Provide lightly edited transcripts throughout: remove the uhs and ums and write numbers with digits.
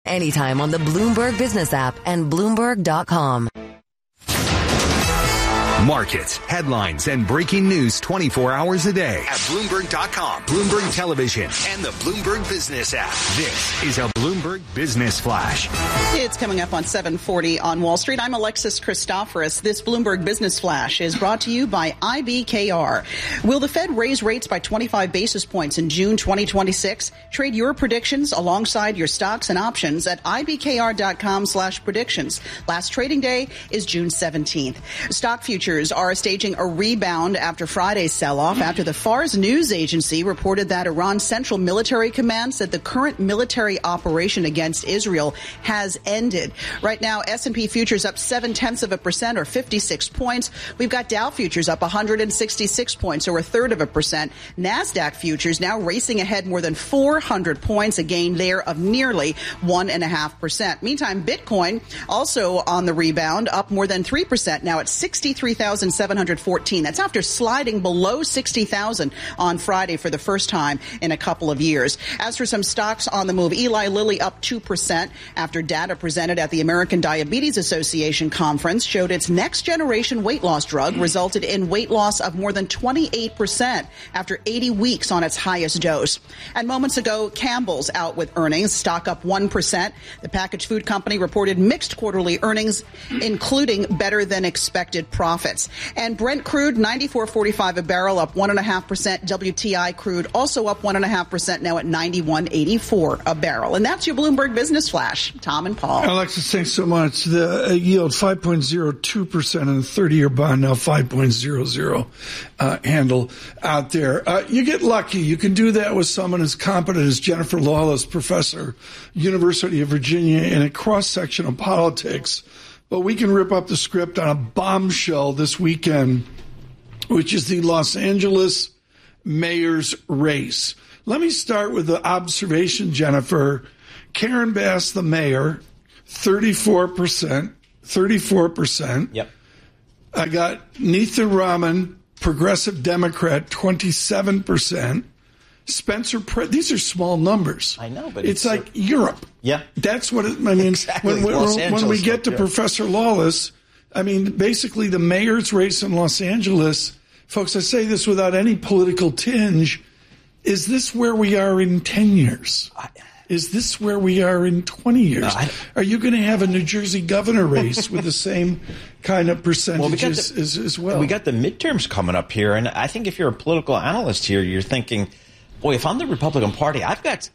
Anytime on the Bloomberg Business app and Bloomberg.com. Markets, headlines, and breaking news 24 hours a day at Bloomberg.com, Bloomberg Television, and the Bloomberg Business app. This is a Bloomberg Business Flash. It's coming up on 7:40 on Wall Street. I'm Alexis Christoforous. This Bloomberg Business Flash is brought to you by IBKR. Will the Fed raise rates by 25 basis points in June 2026? Trade your predictions alongside your stocks and options at IBKR.com/predictions. Last trading day is June 17th. Stock futures are staging a rebound after Friday's sell-off after the Fars news agency reported that Iran's Central Military Command said the current military operation against Israel has ended. Right now, S&P futures up 0.7% or 56 points. We've got Dow futures up 166 points or 1/3%. NASDAQ futures now racing ahead more than 400 points, a gain there of nearly 1.5%. Meantime, Bitcoin also on the rebound, up more than 3%, now at 63,714. That's after sliding below 60,000 on Friday for the first time in a couple of years. As for some stocks on the move, Eli Lilly up 2% after data presented at the American Diabetes Association conference showed its next generation weight loss drug resulted in weight loss of more than 28% after 80 weeks on its highest dose. And moments ago, Campbell's out with earnings, stock up 1%. The packaged food company reported mixed quarterly earnings, including better than expected profits. And Brent crude, 94.45 a barrel, up 1.5%. WTI crude also up 1.5%, now at 91.84 a barrel. And that's your Bloomberg Business Flash. Tom and Paul. Alexis, thanks so much. The yield 5.02% on the 30-year bond, now 5.00 handle out there. You get lucky. You can do that with someone as competent as Jennifer Lawless, professor, University of Virginia, in a cross-section of politics. But we can rip up the script on a bombshell this weekend, which is the Los Angeles mayor's race. Let me start with the observation, Jennifer. Karen Bass, the mayor, 34%. 34%. Yep. I got Neitha Raman, progressive Democrat, 27%. Spencer Pratt, these are small numbers. I know, but it's like Europe. Yeah. That's what it, I mean. Exactly. When we get to Professor Lawless, I mean, basically the mayor's race in Los Angeles, folks, I say this without any political tinge, is this where we are in 10 years? Is this where we are in 20 years? Are you going to have a New Jersey governor race with the same kind of percentages as well? We got the midterms coming up here, and I think if you're a political analyst here, you're thinking, boy, if I'm the Republican Party, I've got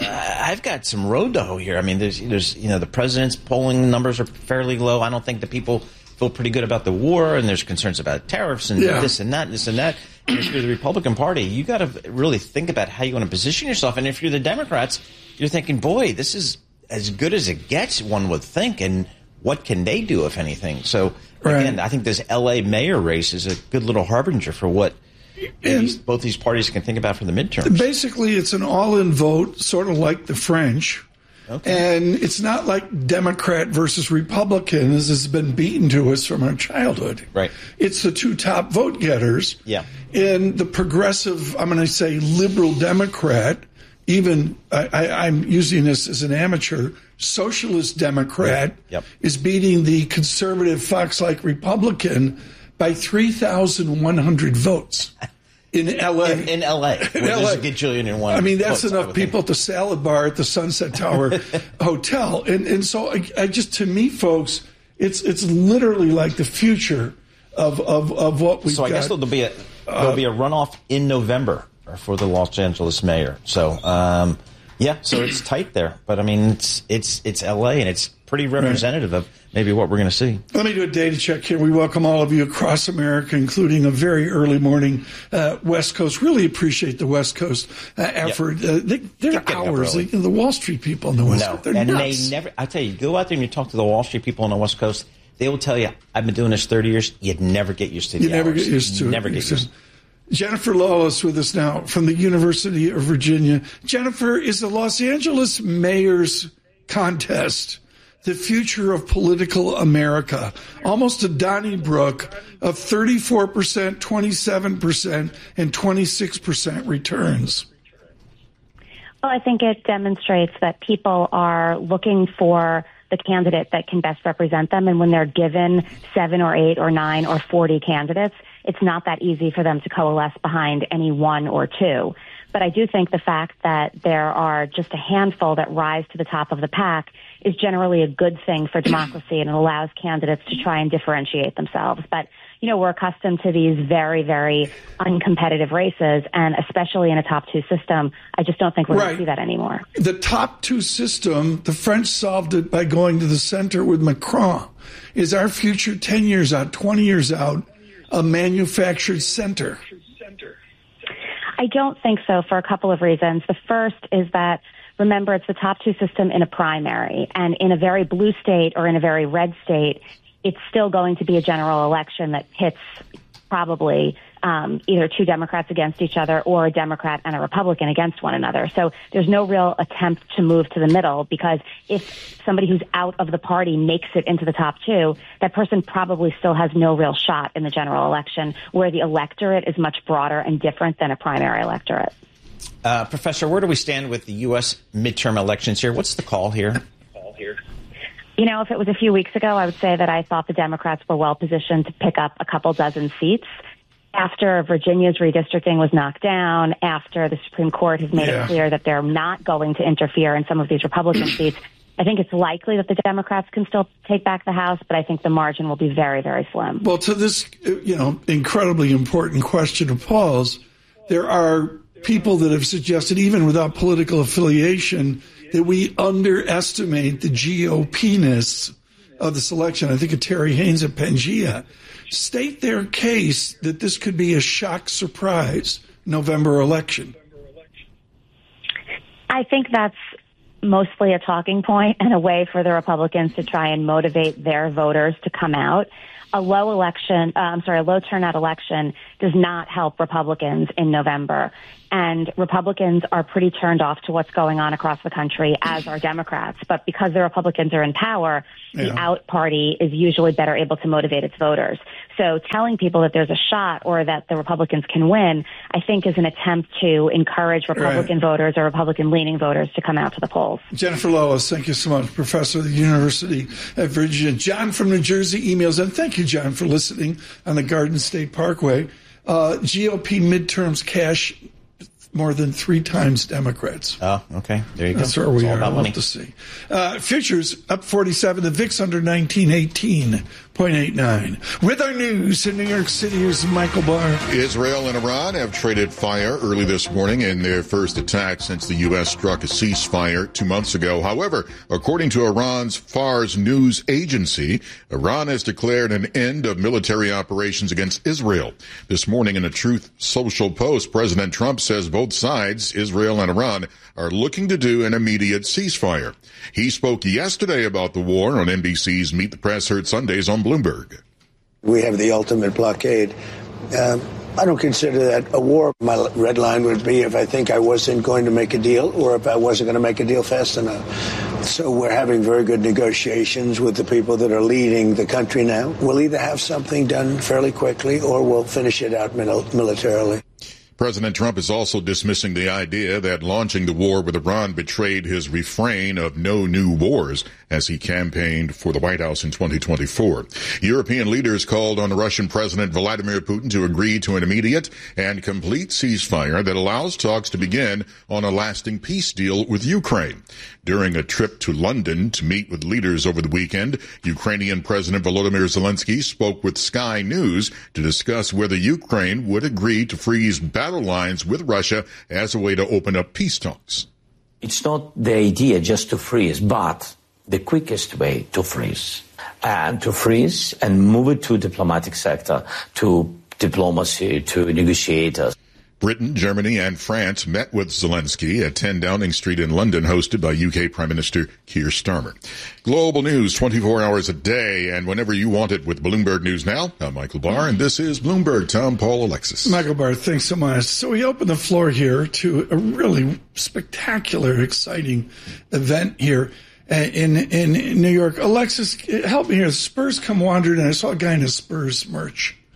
some road to hoe here. I mean, there's the president's polling numbers are fairly low. I don't think the people feel pretty good about the war, and there's concerns about tariffs and this and that and this and that. And if you're the Republican Party, you got to really think about how you want to position yourself. And if you're the Democrats, you're thinking, boy, this is as good as it gets, one would think, and what can they do, if anything? So, again, I think this L.A. mayor race is a good little harbinger for what both these parties can think about for the midterms. Basically, it's an all-in vote, sort of like the French. Okay. And it's not like Democrat versus Republican, as has been beaten to us from our childhood. Right. It's the two top vote getters. Yeah. And the progressive, I'm going to say liberal Democrat, even I'm using this as an amateur, socialist Democrat is beating the conservative Fox-like Republican by 3,100 votes. In L.A. In L.A. There's a gajillion and one. I mean, that's enough people at the salad bar at the Sunset Tower Hotel. And so I just, to me, folks, it's literally like the future of what we've got. So I guess there'll be a runoff in November for the Los Angeles mayor. So, so it's tight there. But, I mean, it's L.A. and it's pretty representative of maybe what we're going to see. Let me do a data check here. We welcome all of you across America, including a very early morning West Coast. Really appreciate the West Coast effort. They're hours. The Wall Street people on the West Coast, they're nuts. They never, I tell you, go out there and you talk to the Wall Street people on the West Coast, they will tell you, I've been doing this 30 years. You'd never get used to the hours. You never get used to it. Never get used to it. Jennifer Lawless with us now from the University of Virginia. Jennifer, is the Los Angeles mayor's contest the future of political America? Almost a Donnybrook of 34%, 27%, and 26% returns. Well, I think it demonstrates that people are looking for the candidate that can best represent them. And when they're given 7 or 8 or 9 or 40 candidates, it's not that easy for them to coalesce behind any one or two. But I do think the fact that there are just a handful that rise to the top of the pack is generally a good thing for democracy, and it allows candidates to try and differentiate themselves. But, you know, we're accustomed to these very, very uncompetitive races, and especially in a top 2 system, I just don't think we're going to see that anymore. The top 2 system, the French solved it by going to the center with Macron. Is our future 10 years out, 20 years out, a manufactured center? I don't think so, for a couple of reasons. The first is that, remember, it's the top 2 system in a primary, and in a very blue state or in a very red state, it's still going to be a general election that pits probably either 2 Democrats against each other or a Democrat and a Republican against one another. So there's no real attempt to move to the middle, because if somebody who's out of the party makes it into the top 2, that person probably still has no real shot in the general election, where the electorate is much broader and different than a primary electorate. Professor, where do we stand with the U.S. midterm elections here? What's the call here? You know, if it was a few weeks ago, I would say that I thought the Democrats were well positioned to pick up a couple dozen seats. After Virginia's redistricting was knocked down, after the Supreme Court has made it clear that they're not going to interfere in some of these Republican seats, I think it's likely that the Democrats can still take back the House, but I think the margin will be very, very slim. Well, to this, incredibly important question of Paul's, there are people that have suggested, even without political affiliation, that we underestimate the GOP-ness of this election. I think of Terry Haynes at Pangea. State their case that this could be a shock surprise November election. I think that's mostly a talking point and a way for the Republicans to try and motivate their voters to come out. A low turnout election does not help Republicans in November. And Republicans are pretty turned off to what's going on across the country, as are Democrats. But because the Republicans are in power, the out party is usually better able to motivate its voters. So telling people that there's a shot or that the Republicans can win, I think, is an attempt to encourage Republican voters or Republican-leaning voters to come out to the polls. Jennifer Lois, thank you so much, professor of the University of Virginia. John from New Jersey emails, and thank you, John, for listening on the Garden State Parkway. GOP midterms cash more than 3 times Democrats. Oh, okay. There you go. That's where we are. We'll have to see. Futures up 47. The VIX under 19, 18.89. With our news in New York City, here's Michael Barr. Israel and Iran have traded fire early this morning in their first attack since the U.S. struck a ceasefire 2 months ago. However, according to Iran's Fars news agency, Iran has declared an end of military operations against Israel. This morning in a Truth Social post, President Trump says both sides, Israel and Iran, are looking to do an immediate ceasefire. He spoke yesterday about the war on NBC's Meet the Press, heard Sundays on Bloomberg. We have the ultimate blockade. I don't consider that a war. My red line would be if I think I wasn't going to make a deal or if I wasn't going to make a deal fast enough. So we're having very good negotiations with the people that are leading the country now. We'll either have something done fairly quickly or we'll finish it out militarily. President Trump is also dismissing the idea that launching the war with Iran betrayed his refrain of no new wars as he campaigned for the White House in 2024. European leaders called on the Russian President Vladimir Putin to agree to an immediate and complete ceasefire that allows talks to begin on a lasting peace deal with Ukraine. During a trip to London to meet with leaders over the weekend, Ukrainian President Volodymyr Zelensky spoke with Sky News to discuss whether Ukraine would agree to freeze battle lines with Russia as a way to open up peace talks. It's not the idea just to freeze, but the quickest way to freeze. And to freeze and move it to diplomatic sector, to diplomacy, to negotiators. Britain, Germany, and France met with Zelensky at 10 Downing Street in London, hosted by UK Prime Minister Keir Starmer. Global news 24 hours a day, and whenever you want it with Bloomberg News Now. I'm Michael Barr, and this is Bloomberg. Tom, Paul, Alexis. Michael Barr, thanks so much. So we open the floor here to a really spectacular, exciting event here in New York. Alexis, help me here. Spurs come wandering, and I saw a guy in a Spurs merch.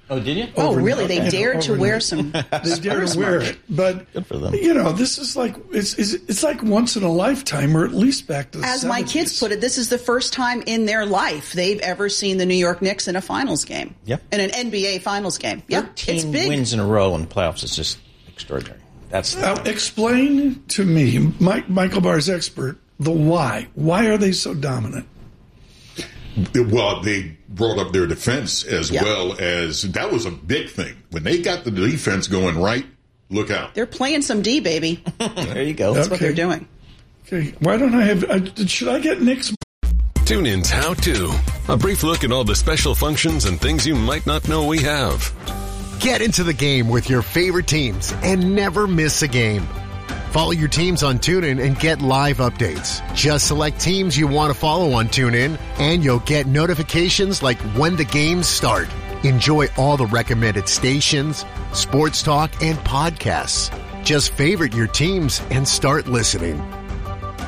Oh, did you? Oh, really? Okay. They dared to wear some. They dare to wear it, but good for them. This is like it's like once in a lifetime, or at least back to the As 70s. my kids put it, this is the first time in their life they've ever seen the New York Knicks in a finals game. Yep. In an NBA finals game. Yep. 13 It's big. wins in a row in the playoffs is just extraordinary. That's Now, explain to me, Michael Barr's expert, the why. Why are they so dominant? Well, they brought up their defense as well as that was a big thing. When they got the defense going right, look out. They're playing some D, baby. there you go. That's what they're doing. Okay, why don't I have? Should I get Nick's? TuneIn's How To. A brief look at all the special functions and things you might not know we have. Get into the game with your favorite teams and never miss a game. Follow your teams on TuneIn and get live updates. Just select teams you want to follow on TuneIn, and you'll get notifications like when the games start. Enjoy all the recommended stations, sports talk, and podcasts. Just favorite your teams and start listening.